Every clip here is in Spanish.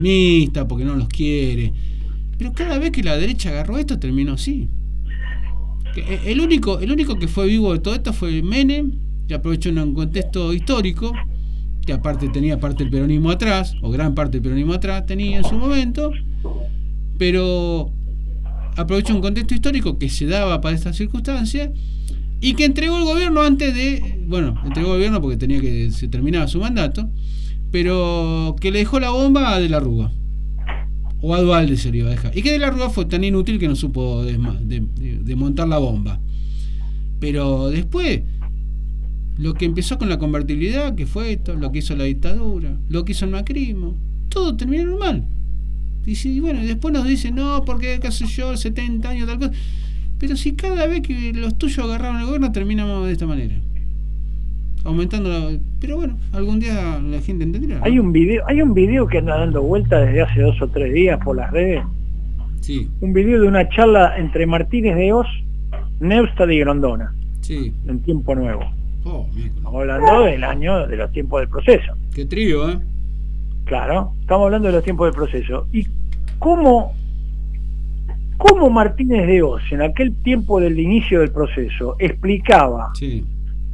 mixta, porque no los quiere. Pero cada vez que la derecha agarró esto, terminó así. El único que fue vivo de todo esto fue Menem, que aprovechó un contexto histórico, que aparte tenía parte del peronismo atrás, o gran parte del peronismo atrás tenía en su momento, pero aprovechó un contexto histórico que se daba para estas circunstancias y que entregó el gobierno antes de... Bueno, entregó el gobierno porque se terminaba su mandato, pero que le dejó la bomba a De la Rúa. O a Duhalde se le iba a dejar. Y que De la Rúa fue tan inútil que no supo desmontar la bomba. Pero después, lo que empezó con la convertibilidad, que fue esto, lo que hizo la dictadura, lo que hizo el macrismo, todo terminó mal. Y bueno, después nos dicen, no, porque qué sé yo, 70 años, tal cosa. Pero si cada vez que los tuyos agarraron el gobierno, terminamos de esta manera. Aumentando pero bueno, algún día la gente entenderá, ¿no? Hay un video que anda dando vuelta desde hace 2 o 3 días por las redes. Sí. Un video de una charla entre Martínez de Oz, Neustadt y Grondona. Sí. En Tiempo Nuevo. Oh, estamos hablando del año de los tiempos del proceso. Qué trío, ¿eh? Claro, estamos hablando de los tiempos del proceso. Y cómo Martínez de Oz, en aquel tiempo del inicio del proceso, explicaba sí.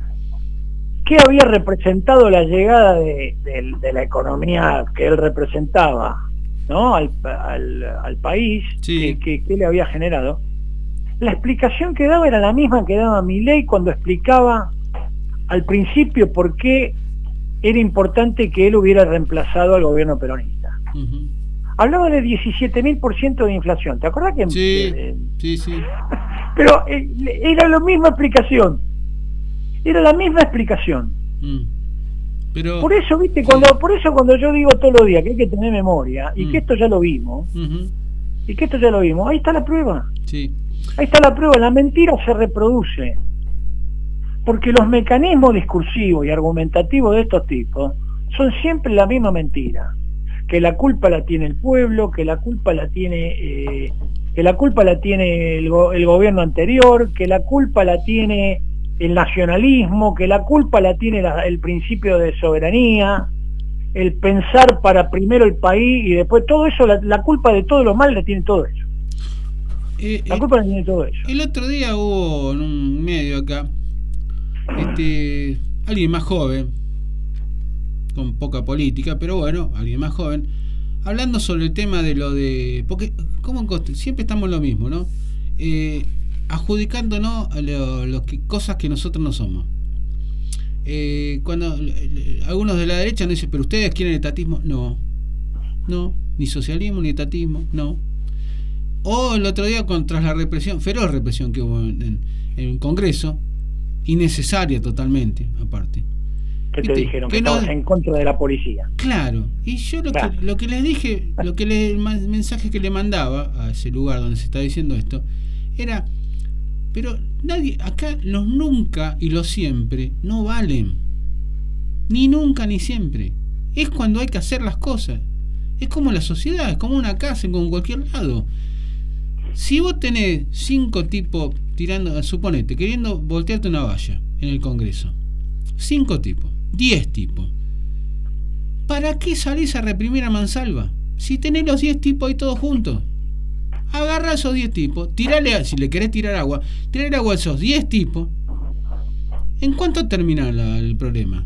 qué había representado la llegada de la economía que él representaba, ¿no? al país, sí. que le había generado. La explicación que daba era la misma que daba Milei cuando explicaba al principio por qué era importante que él hubiera reemplazado al gobierno peronista. Uh-huh. Hablaba de 17.000% de inflación, ¿te acuerdas que? Sí. Pero era la misma explicación. Era la misma explicación. Pero, por eso, viste, cuando yo digo todos los días que hay que tener memoria y que esto ya lo vimos, ahí está la prueba. Sí. Ahí está la prueba, la mentira se reproduce. Porque los mecanismos discursivos y argumentativos de estos tipos son siempre la misma mentira. Que la culpa la tiene el pueblo, que la culpa la tiene el gobierno anterior, que la culpa la tiene el nacionalismo, que la culpa la tiene el principio de soberanía, el pensar para primero el país y después todo eso, la culpa de todo lo mal la tiene todo eso. La culpa la tiene todo eso. El otro día hubo en un medio acá alguien más joven, con poca política, pero bueno, alguien más joven, hablando sobre el tema de lo de... Porque siempre estamos en lo mismo, ¿no? Adjudicándonos cosas que nosotros no somos. Cuando algunos de la derecha nos dicen, pero ustedes quieren etatismo, no, ni socialismo ni etatismo, no. O el otro día tras la represión, feroz represión que hubo en el Congreso, innecesaria totalmente, aparte. ¿Qué te dijeron? Que estabas en contra de la policía. Claro, y yo lo que les dije, el mensaje que le mandaba a ese lugar donde se está diciendo esto, era, pero nadie, acá los nunca y los siempre no valen. Ni nunca ni siempre. Es cuando hay que hacer las cosas. Es como la sociedad, es como una casa, como en cualquier lado. Si vos tenés 5 tipos tirando, suponete, queriendo voltearte una valla en el Congreso, 5 tipos, 10 tipos, ¿para qué salís a reprimir a mansalva? Si tenés los 10 tipos ahí todos juntos, agarra a esos 10 tipos, si le querés tirar agua a esos 10 tipos. ¿En cuánto termina el problema?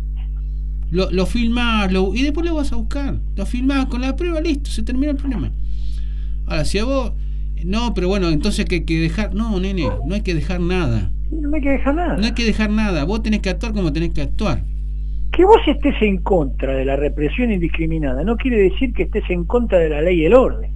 Lo filmás y después lo vas a buscar, lo filmás con la prueba, listo, se termina el problema. Ahora, si a vos... No, pero bueno, entonces que hay que dejar... No, nene, no hay que dejar nada. No hay que dejar nada. No hay que dejar nada. Vos tenés que actuar como tenés que actuar. Que vos estés en contra de la represión indiscriminada no quiere decir que estés en contra de la ley y el orden.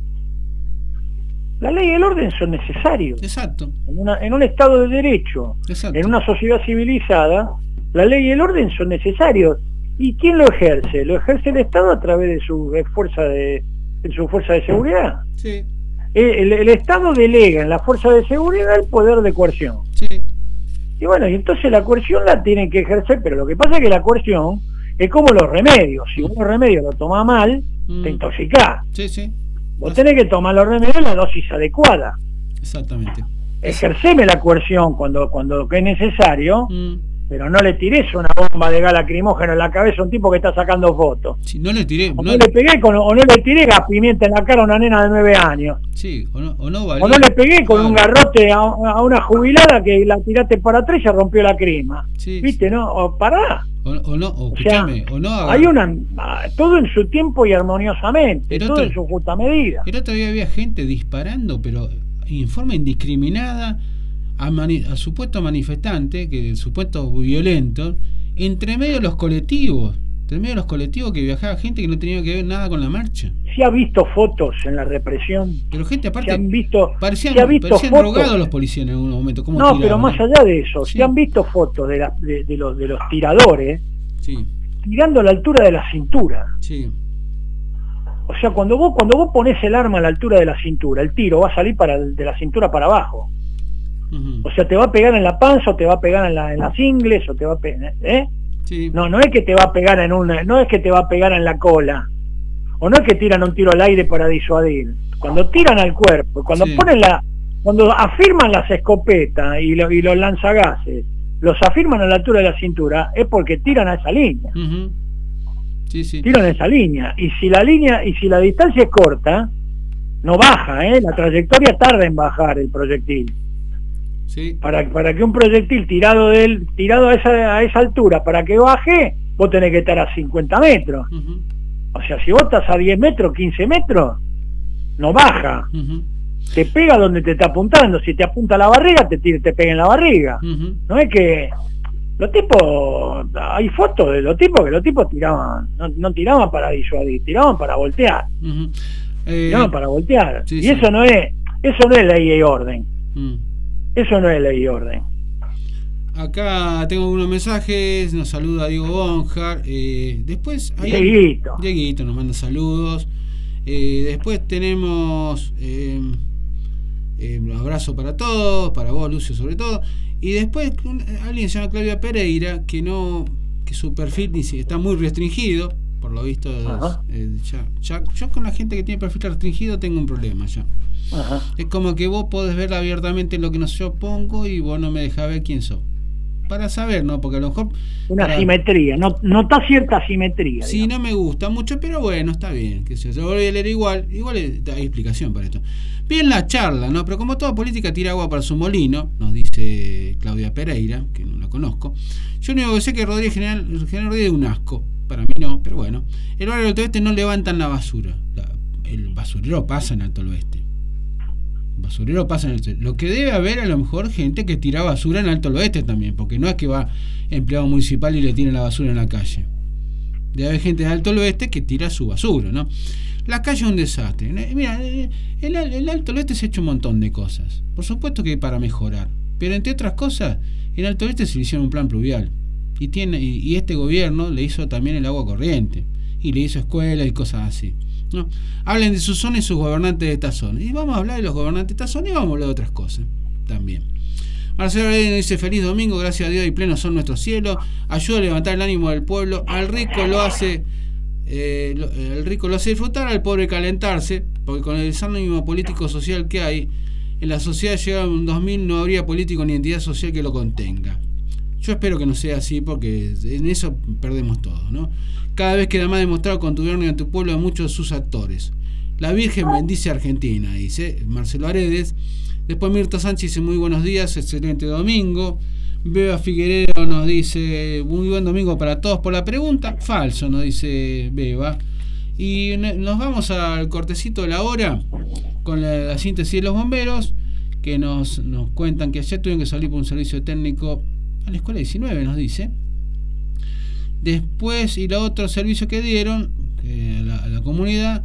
La ley y el orden son necesarios. Exacto. En un Estado de Derecho, exacto, en una sociedad civilizada, la ley y el orden son necesarios. ¿Y quién lo ejerce? Lo ejerce el Estado a través de su fuerza de seguridad. Sí. El Estado delega en la fuerza de seguridad el poder de coerción. Sí. Y bueno, y entonces la coerción la tienen que ejercer, pero lo que pasa es que la coerción es como los remedios. Si uno remedios lo toma mal, te intoxicás. Sí. Vos tenés que tomar los remedios en la dosis adecuada. Exactamente. Ejerceme la coerción cuando es necesario, pero no le tires una bomba de gas lacrimógeno en la cabeza a un tipo que está sacando fotos. Si no le tiré, o no le pegué o no le tiré gas pimienta en la cara a una nena de 9 años. Sí, o no le pegué con un garrote a una jubilada que la tiraste para atrás y se rompió la crema. Sí, ¿viste, no? O pará. Escuchame, hay todo en su tiempo y armoniosamente, todo en su justa medida. El otro día había gente disparando, pero en forma indiscriminada, a supuestos manifestantes, supuestos violentos, entre medio de los colectivos. Que viajaba gente que no tenía que ver nada con la marcha. Se ha visto fotos en la represión. Pero gente aparte, parecían fotos, drogados los policías en algún momento. No, tiraban, pero más allá de eso, sí. Se han visto fotos de los tiradores, sí, tirando a la altura de la cintura. Sí. O sea, cuando vos pones el arma a la altura de la cintura, el tiro va a salir de la cintura para abajo. O sea, te va a pegar en la panza, o te va a pegar en las ingles, o te va a pegar, sí. No es que te va a pegar no es que te va a pegar en la cola, o no es que tiran un tiro al aire para disuadir. Cuando tiran al cuerpo, cuando sí, cuando afirman las escopetas y los lanzagases, los afirman a la altura de la cintura, es porque tiran a esa línea. Sí, sí. Tiran a esa línea, y si la distancia es corta, no baja, la trayectoria tarda en bajar el proyectil. Sí. Para que un proyectil tirado a esa altura, para que baje, vos tenés que estar a 50 metros. O sea, si vos estás a 10 metros, 15 metros, no baja. Te pega donde te está apuntando. Si te apunta a la barriga, te pega en la barriga. No es que los tipos, hay fotos de los tipos tiraban, no tiraban para disuadir, tiraban para voltear. Tiraban para voltear. Sí, y sí. eso no es ley y orden. Eso no es ley y orden. Acá tengo algunos mensajes. Nos saluda Diego Bonjar. Después Dieguito nos manda saludos. Después tenemos un abrazo para todos, para vos, Lucio, sobre todo. Y después alguien se llama Claudia Pereira, que su perfil está muy restringido, por lo visto. Yo con la gente que tiene perfil restringido tengo un problema ya. Es como que vos podés ver abiertamente lo que yo pongo y vos no me dejás ver quién sos. Para saber, ¿no? Porque a lo mejor... simetría, no está cierta simetría. Sí, digamos. No me gusta mucho, pero bueno, está bien. Que yo lo voy a leer igual hay explicación para esto. Bien la charla, ¿no? Pero como toda política tira agua para su molino, nos dice Claudia Pereira, que no la conozco. Yo lo único que sé que el general Rodríguez es un asco. Para mí no, pero bueno. El barrio del Alto Oeste no levantan la basura. El basurero pasa en Alto Oeste. Lo que debe haber a lo mejor gente que tira basura en Alto Oeste también, porque no es que va empleado municipal y le tiran la basura en la calle. Debe haber gente de Alto Oeste que tira su basura, ¿no? La calle es un desastre. Mira, el Alto Oeste se ha hecho un montón de cosas. Por supuesto que para mejorar, pero entre otras cosas, en Alto Oeste se le hicieron un plan pluvial y este gobierno le hizo también el agua corriente y le hizo escuelas y cosas así, ¿no? Hablen de su zona y sus gobernantes de esta zona. Y vamos a hablar de los gobernantes de esta zona y vamos a hablar de otras cosas también. Marcelo Heredia dice: feliz domingo, gracias a Dios y pleno son nuestros cielos. Ayuda a levantar el ánimo del pueblo. Al rico lo hace disfrutar, al pobre calentarse, porque con el desánimo político social que hay en la sociedad, llegado en 2000 no habría político ni entidad social que lo contenga. Yo espero que no sea así, porque en eso perdemos todo, ¿no? Cada vez queda más demostrado con tu gobierno y en tu pueblo a muchos de sus actores. La Virgen bendice a Argentina, dice Marcelo Aredes. Después Mirta Sánchez dice: muy buenos días, excelente domingo. Beba Figueredo nos dice: muy buen domingo para todos. Por la pregunta, falso, nos dice Beba. Y nos vamos al cortecito de la hora con la síntesis de los bomberos, que nos cuentan que ayer tuvieron que salir por un servicio técnico a la escuela 19, nos dice. Después, y el otro servicio que dieron a la comunidad,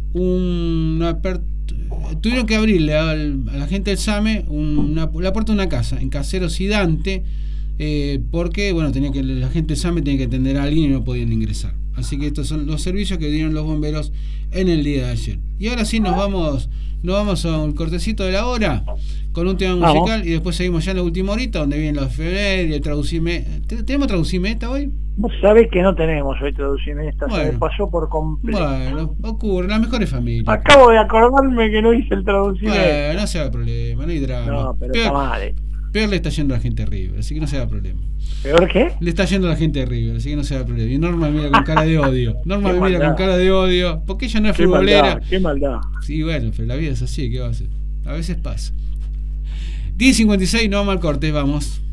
tuvieron que abrirle a la gente del SAME la puerta de una casa en Casero Sidante, porque bueno, la gente del SAME tenía que atender a alguien y no podían ingresar. Así que estos son los servicios que dieron los bomberos en el día de ayer. Y ahora sí nos vamos a un cortecito de la hora con un tema musical y después seguimos ya en la última horita, donde vienen los efemérides y el traducime. ¿Tenemos traducime esta hoy? Vos sabés que no tenemos hoy traducime esta, se me pasó por completo. Bueno, ocurre, las mejores familias. Acabo de acordarme que no hice el traducime. Bueno, no se haga problema, no hay drama. No, pero peor, está mal. Peor le está yendo a la gente de River, así que no se da problema. ¿Peor qué? Le está yendo a la gente de River, así que no se da problema. Y Norma me mira con cara de odio. Norma me mira con cara de odio, porque ella no es futbolera. Qué maldad. Sí, bueno, pero la vida es así, ¿qué va a hacer? A veces pasa. 10:56, no vamos al corte, vamos.